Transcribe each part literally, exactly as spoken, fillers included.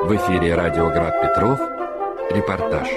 В эфире радио Град Петров. Репортаж.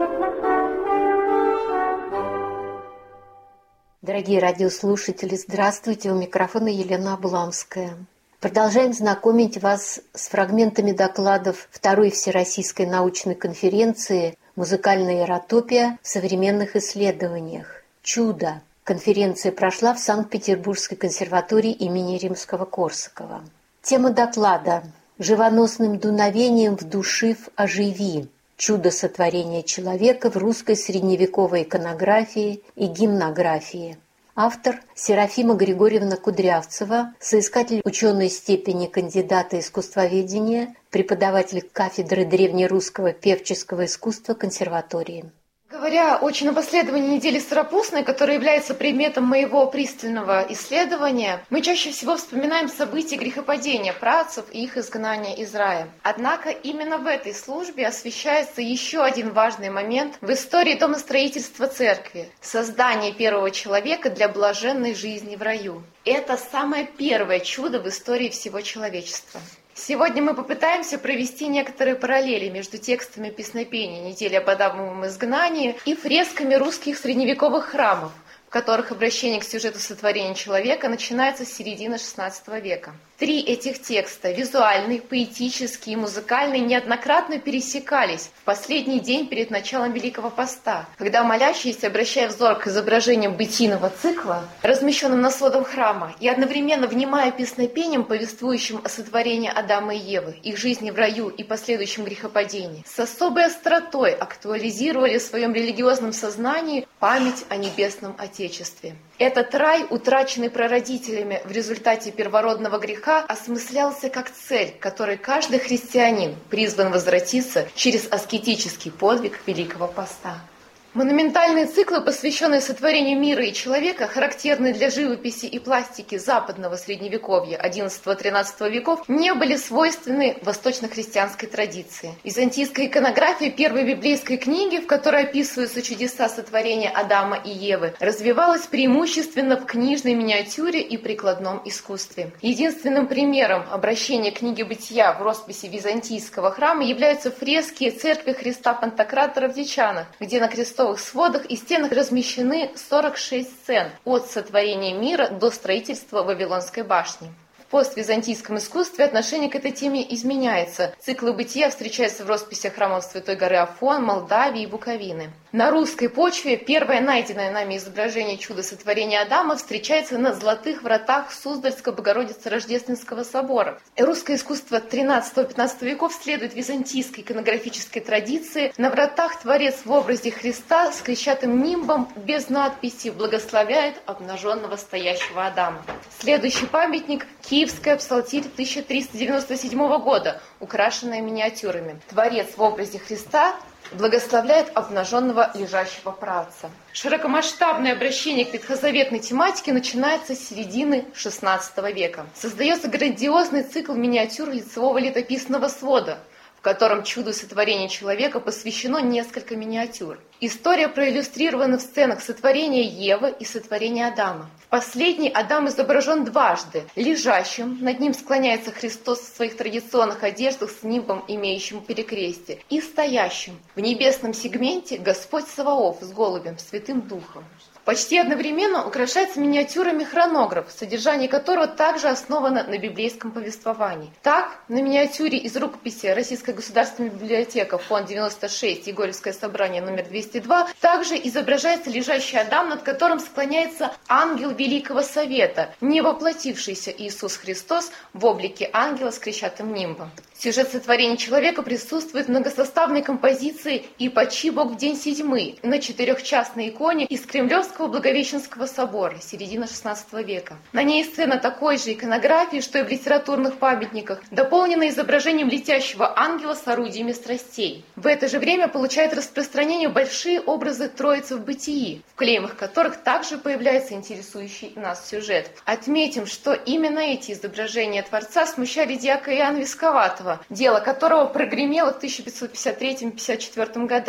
Дорогие радиослушатели, здравствуйте. У микрофона Елена Обламская. Продолжаем знакомить вас с фрагментами докладов Второй Всероссийской научной конференции «Музыкальная эротопия в современных исследованиях. Чудо». Конференция прошла в Санкт-Петербургской консерватории имени Римского-Корсакова. Тема доклада «Живоносным дуновением вдушив оживи. Чудо сотворения человека в русской средневековой иконографии и гимнографии». Автор Серафима Григорьевна Кудрявцева, соискатель ученой степени кандидата искусствоведения, преподаватель кафедры древнерусского певческого искусства консерватории. Говоря о чинопоследовании недели Старопустной, которая является предметом моего пристального исследования, мы чаще всего вспоминаем события грехопадения працев и их изгнания из рая. Однако именно в этой службе освещается еще один важный момент в истории домостроительства церкви – создание первого человека для блаженной жизни в раю. Это самое первое чудо в истории всего человечества. Сегодня мы попытаемся провести некоторые параллели между текстами песнопения недели об Адамовом изгнании и фресками русских средневековых храмов, в которых обращение к сюжету сотворения человека начинается с середины шестнадцатого века. Три этих текста, визуальный, поэтический и музыкальный, неоднократно пересекались в последний день перед началом Великого Поста, когда молящиеся, обращая взор к изображениям бытийного цикла, размещенным над сводом храма, и одновременно внимая песнопениям, повествующим о сотворении Адама и Евы, их жизни в раю и последующем грехопадении, с особой остротой актуализировали в своем религиозном сознании память о небесном Отечестве. Этот рай, утраченный прародителями в результате первородного греха, осмыслялся как цель, к которой каждый христианин призван возвратиться через аскетический подвиг Великого Поста. Монументальные циклы, посвященные сотворению мира и человека, характерные для живописи и пластики западного средневековья одиннадцатого-тринадцатого веков, не были свойственны восточно-христианской традиции. Византийская иконография первой библейской книги, в которой описываются чудеса сотворения Адама и Евы, развивалась преимущественно в книжной миниатюре и прикладном искусстве. Единственным примером обращения книги Бытия в росписи византийского храма являются фрески церкви Христа Пантократора в Дичанах, где на крестовых сводах и стенах размещены сорок шесть сцен от сотворения мира до строительства Вавилонской башни. В поствизантийском искусстве отношение к этой теме изменяется. Циклы бытия встречаются в росписях храмов Святой горы Афон, Молдавии и Буковины. На русской почве первое найденное нами изображение чуда сотворения Адама встречается на золотых вратах Суздальского Богородицы-Рождественского собора. Русское искусство тринадцатого-пятнадцатого веков следует византийской иконографической традиции. На вратах Творец в образе Христа с крещатым нимбом без надписи благословляет обнаженного стоящего Адама. Следующий памятник – Киевская псалтирь тысяча триста девяносто седьмого года, украшенная миниатюрами. Творец в образе Христа благословляет обнаженного лежащего праотца. Широкомасштабное обращение к ветхозаветной тематике начинается с середины шестнадцатого века. Создается грандиозный цикл миниатюр лицевого летописного свода, в котором чуду сотворения человека посвящено несколько миниатюр. История проиллюстрирована в сценах сотворения Евы и сотворения Адама. В последней Адам изображен дважды. Лежащим, над ним склоняется Христос в своих традиционных одеждах с нимбом, имеющим перекрестие, и стоящим. В небесном сегменте Господь Саваоф с голубем, Святым Духом. Почти одновременно украшается миниатюрами хронограф, содержание которого также основано на библейском повествовании. Так, на миниатюре из рукописи Российская государственная библиотека, фонд девяносто шесть, Егорьевское собрание номер двести два, также изображается лежащий Адам, над которым склоняется ангел Великого Совета, не воплотившийся Иисус Христос в облике ангела с крещатым нимбом. Сюжет сотворения человека присутствует в многосоставной композиции «И почи Бог в день седьмый» на четырехчастной иконе из Кремлевского Благовещенского собора, середина шестнадцатого века. На ней сцена такой же иконографии, что и в литературных памятниках, дополнена изображением летящего ангела с орудиями страстей. В это же время получают распространение большие образы Троицы в бытии, в клеймах которых также появляется интересующий нас сюжет. Отметим, что именно эти изображения Творца смущали диака Иоанна Висковатого, дело которого прогремело в тысяча пятьсот пятьдесят третьем — пятьдесят четвёртом годах.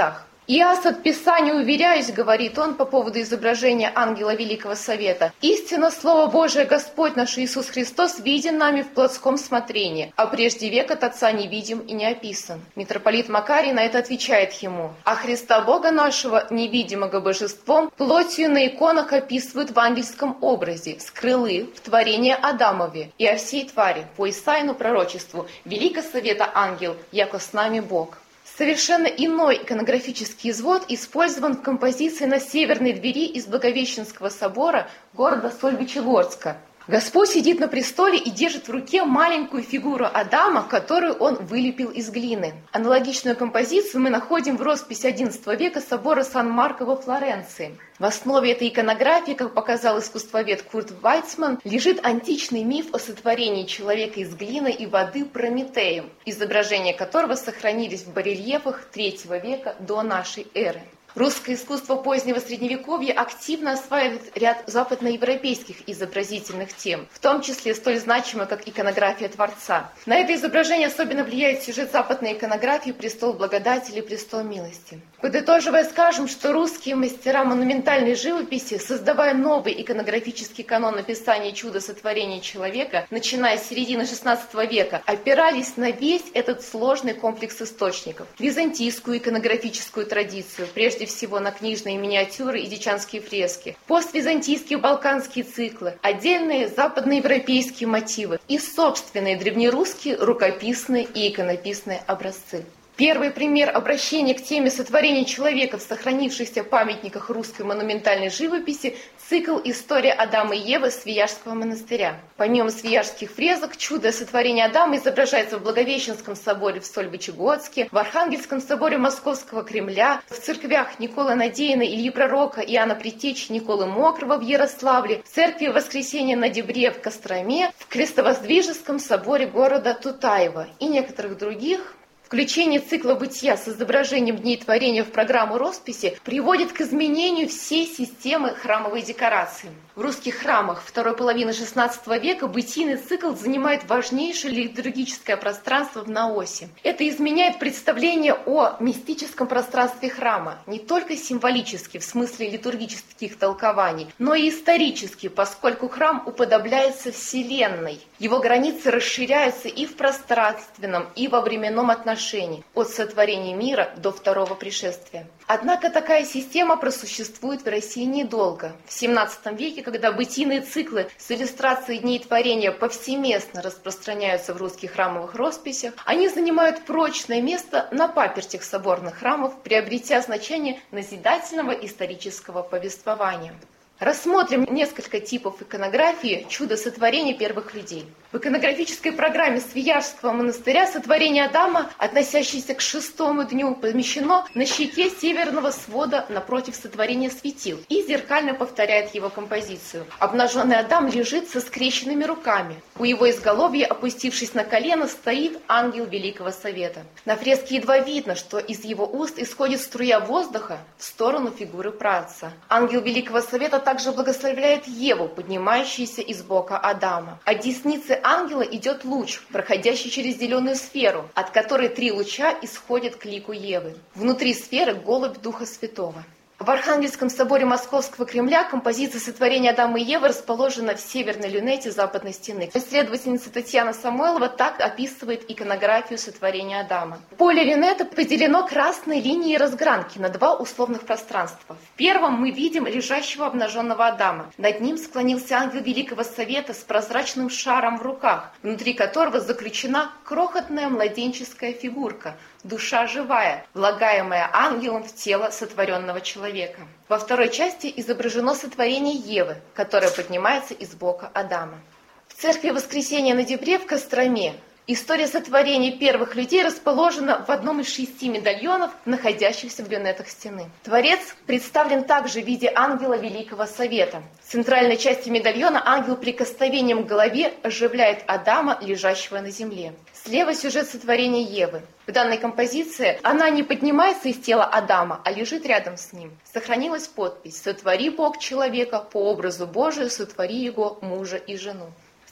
«Я от Писания уверяюсь, — говорит он по поводу изображения ангела Великого Совета, — истинно Слово Божие Господь наш Иисус Христос виден нами в плотском смотрении, а прежде век от Отца не видим и не описан». Митрополит Макарий на это отвечает ему: «А Христа Бога нашего, невидимого божеством, плотью на иконах описывают в ангельском образе, скрылы в творении Адамове и о всей твари, по Исаину пророчеству, Великого Совета ангел, яко с нами Бог». Совершенно иной иконографический извод использован в композиции на северной двери из Благовещенского собора города Сольвычегодска. Господь сидит на престоле и держит в руке маленькую фигуру Адама, которую он вылепил из глины. Аналогичную композицию мы находим в росписи одиннадцатого века собора Сан-Марко во Флоренции. В основе этой иконографии, как показал искусствовед Курт Вайцман, лежит античный миф о сотворении человека из глины и воды Прометеем, изображения которого сохранились в барельефах третьего века до нашей эры. Русское искусство позднего Средневековья активно осваивает ряд западноевропейских изобразительных тем, в том числе столь значимых, как иконография Творца. На это изображение особенно влияет сюжет западной иконографии «Престол благодати» или «Престол милости». Подытоживая, скажем, что русские мастера монументальной живописи, создавая новый иконографический канон написания чуда сотворения человека, начиная с середины шестнадцатого века, опирались на весь этот сложный комплекс источников. Византийскую иконографическую традицию, прежде всего на книжные миниатюры и дичанские фрески, поствизантийские балканские циклы, отдельные западноевропейские мотивы и собственные древнерусские рукописные и иконописные образцы. Первый пример обращения к теме сотворения человека в сохранившихся памятниках русской монументальной живописи – цикл «История Адама и Евы» Свияжского монастыря. Помимо свияжских фресок, чудо сотворения Адама изображается в Благовещенском соборе в Сольвычегодске, в Архангельском соборе Московского Кремля, в церквях Николы Надеяна, Ильи Пророка, Иоанна Предтечи, Николы Мокрого в Ярославле, в церкви Воскресения на Дебре в Костроме, в Крестовоздвиженском соборе города Тутаева и некоторых других. Включение цикла бытия с изображением дней творения в программу росписи приводит к изменению всей системы храмовой декорации. В русских храмах второй половины шестнадцатого века бытийный цикл занимает важнейшее литургическое пространство в наосе. Это изменяет представление о мистическом пространстве храма не только символически, в смысле литургических толкований, но и исторически, поскольку храм уподобляется Вселенной. Его границы расширяются и в пространственном, и во временном отношении, от сотворения мира до второго пришествия. Однако такая система просуществует в России недолго. В семнадцатом веке, когда бытийные циклы с иллюстрацией дней творения повсеместно распространяются в русских храмовых росписях, они занимают прочное место на папертях соборных храмов, приобретя значение назидательного исторического повествования. Рассмотрим несколько типов иконографии чуда сотворения первых людей. В иконографической программе Свияжского монастыря сотворение Адама, относящееся к шестому дню, помещено на щеке северного свода напротив сотворения светил и зеркально повторяет его композицию. Обнаженный Адам лежит со скрещенными руками. У его изголовья, опустившись на колено, стоит ангел Великого Совета. На фреске едва видно, что из его уст исходит струя воздуха в сторону фигуры праотца. Ангел Великого Совета также благословляет Еву, поднимающуюся из бока Адама. От десницы ангела идет луч, проходящий через зеленую сферу, от которой три луча исходят к лику Евы. Внутри сферы голубь Духа Святого. В Архангельском соборе Московского Кремля композиция сотворения Адама и Евы расположена в северной люнете западной стены. Исследовательница Татьяна Самойлова так описывает иконографию сотворения Адама. Поле люнета поделено красной линией разгранки на два условных пространства. В первом мы видим лежащего обнаженного Адама. Над ним склонился ангел Великого Совета с прозрачным шаром в руках, внутри которого заключена крохотная младенческая фигурка, душа живая, влагаемая ангелом в тело сотворенного человека. Во второй части изображено сотворение Евы, которое поднимается из бока Адама. В церкви Воскресения на Дебре в Костроме история сотворения первых людей расположена в одном из шести медальонов, находящихся в люнетах стены. Творец представлен также в виде ангела Великого Совета. В центральной части медальона ангел прикосновением к голове оживляет Адама, лежащего на земле. Слева сюжет сотворения Евы. В данной композиции она не поднимается из тела Адама, а лежит рядом с ним. Сохранилась подпись: «Сотвори Бог человека, по образу Божию сотвори его мужа и жену». В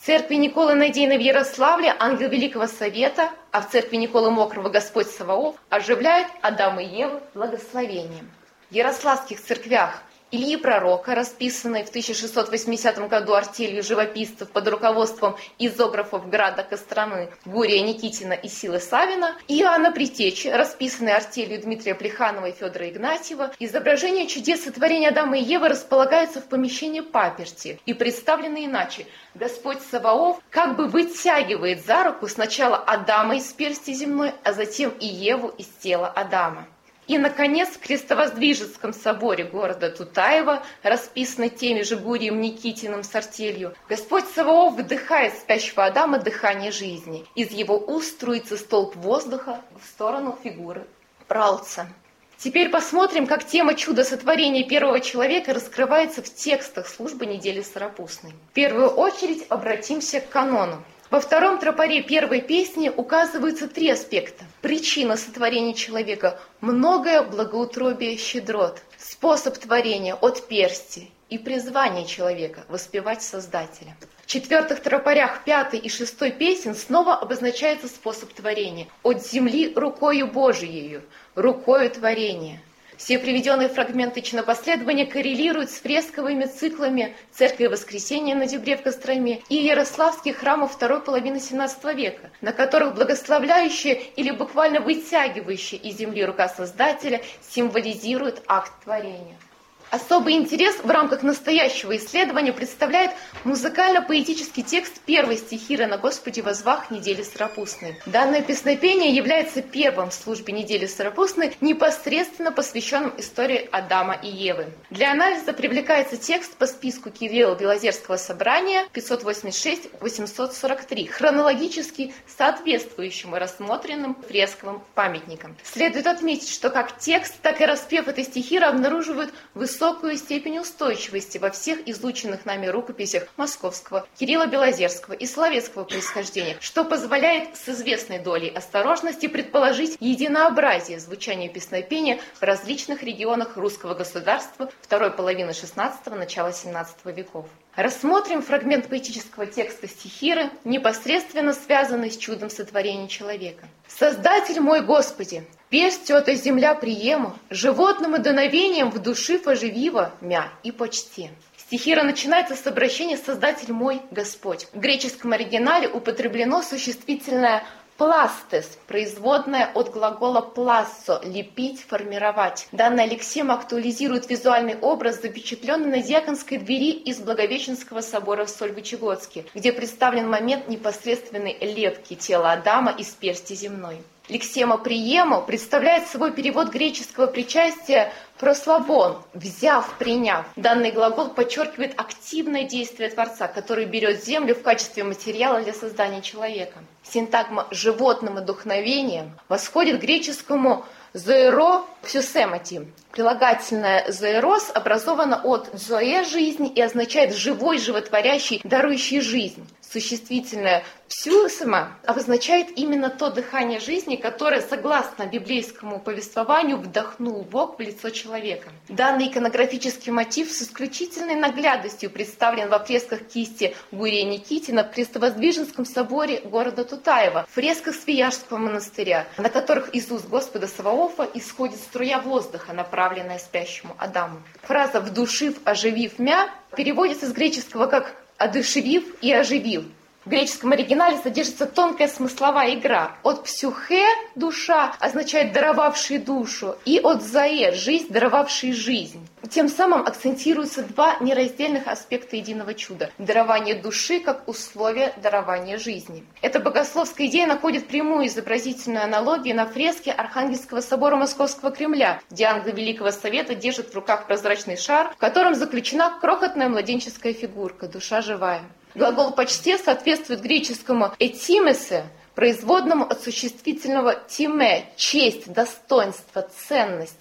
церкви Николы Надейной в Ярославле ангел Великого Совета, а в церкви Николы Мокрого Господь Саваоф оживляет Адама и Еву благословением. В ярославских церквях Ильи Пророка, расписанной в тысяча шестьсот восьмидесятом году артелью живописцев под руководством изографов града Костромы Гурия Никитина и Силы Савина, и Иоанна Предтечи, расписанной артелью Дмитрия Плеханова и Федора Игнатьева, изображения чудес сотворения Адама и Евы располагаются в помещении паперти и представлены иначе. Господь Саваоф как бы вытягивает за руку сначала Адама из персти земной, а затем и Еву из тела Адама. И, наконец, в Крестовоздвиженском соборе города Тутаева, расписанный теми же Гурием Никитиным с артелью, Господь Саваоф вдыхает спящего Адама дыхание жизни. Из его уст струится столб воздуха в сторону фигуры праотца. Теперь посмотрим, как тема чуда сотворения первого человека раскрывается в текстах службы недели Сыропустной. В первую очередь обратимся к канону. Во втором тропаре первой песни указываются три аспекта. Причина сотворения человека, многое благоутробие щедрот, способ творения от персти и призвание человека воспевать Создателя. В четвертых тропарях пятой и шестой песен снова обозначается способ творения. От земли рукою Божиею, рукою творения. Все приведенные фрагменты чинопоследования коррелируют с фресковыми циклами Церкви Воскресения на Дюбре в Костроме и ярославских храмов второй половины семнадцатого века, на которых благословляющая или буквально вытягивающая из земли рука Создателя символизирует акт творения. Особый интерес в рамках настоящего исследования представляет музыкально-поэтический текст первой стихиры «На Господе возвах» недели Сыропустной. Данное песнопение является первым в службе недели Сыропустной, непосредственно посвященным истории Адама и Евы. Для анализа привлекается текст по списку Кирилла Белозерского собрания пятьсот восемьдесят шесть — восемьсот сорок три, хронологически соответствующему рассмотренным фресковым памятникам. Следует отметить, что как текст, так и распев этой стихиры обнаруживают высокую высокую степень устойчивости во всех изученных нами рукописях московского, Кирилла Белозерского и словецкого происхождения, что позволяет с известной долей осторожности предположить единообразие звучания песнопения в различных регионах русского государства второй половины шестнадцатого — начала семнадцатого веков. Рассмотрим фрагмент поэтического текста стихиры, непосредственно связанный с чудом сотворения человека. «Создатель мой Господи, перстью эта земля приему, животным и дуновением в души поживива мя и почти». Стихира начинается с обращения «Создатель мой Господь». В греческом оригинале употреблено существительное «пластес», производное от глагола «плассо» — «лепить», «формировать». Данная лексема актуализирует визуальный образ, запечатленный на Дьяконской двери из Благовещенского собора в Сольвычегодске, где представлен момент непосредственной лепки тела Адама из персти земной. Лексема «приему» представляет собой перевод греческого причастия «прославон», «взяв», «приняв». Данный глагол подчеркивает активное действие Творца, который берет землю в качестве материала для создания человека. Синтагма «животным вдохновением» восходит к греческому «зоэро псюсемати». Прилагательное «зоэрос» образовано от «зоэ» — жизнь и означает «живой, животворящий, дарующий жизнь». Существительное «псюсема» обозначает именно то дыхание жизни, которое, согласно библейскому повествованию, вдохнул Бог в лицо человека. Данный иконографический мотив с исключительной наглядностью представлен во фресках кисти Гурия Никитина в Крестовоздвиженском соборе города Тутаева, в фресках Свияжского монастыря, на которых из уст Господа Саваофа исходит струя воздуха, направленная спящему Адаму. Фраза «вдушив, оживив мя» переводится с греческого как «одушевив и оживив». В греческом оригинале содержится тонкая смысловая игра. От «псюхе» — душа означает «даровавший душу», и от «зоэ» — жизнь, даровавший жизнь. Тем самым акцентируются два нераздельных аспекта единого чуда – дарование души как условие дарования жизни. Эта богословская идея находит прямую изобразительную аналогию на фреске Архангельского собора Московского Кремля, где ангел Великого Совета держит в руках прозрачный шар, в котором заключена крохотная младенческая фигурка – душа живая. Глагол «почте» соответствует греческому «этимесе», производному от существительного «тиме» – честь, достоинство, ценность.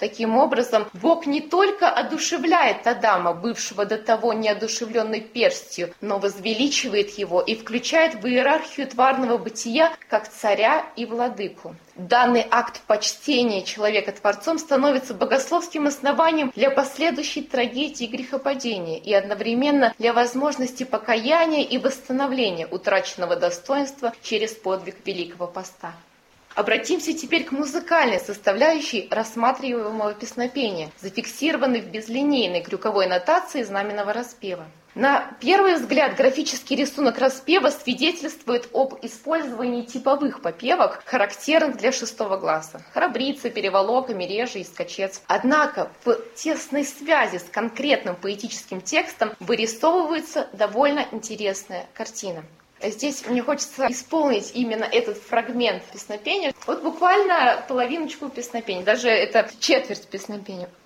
Таким образом, Бог не только одушевляет Адама, бывшего до того неодушевленной перстью, но возвеличивает его и включает в иерархию тварного бытия как царя и владыку. Данный акт почтения человека Творцом становится богословским основанием для последующей трагедии грехопадения и одновременно для возможности покаяния и восстановления утраченного достоинства через подвиг Великого Поста. Обратимся теперь к музыкальной составляющей рассматриваемого песнопения, зафиксированной в безлинейной крюковой нотации знаменного распева. На первый взгляд графический рисунок распева свидетельствует об использовании типовых попевок, характерных для шестого гласа: храбрица, переволока, мережа и скачец. Однако в тесной связи с конкретным поэтическим текстом вырисовывается довольно интересная картина. Здесь мне хочется исполнить именно этот фрагмент песнопения. Вот буквально половиночку песнопения, даже это четверть песнопения.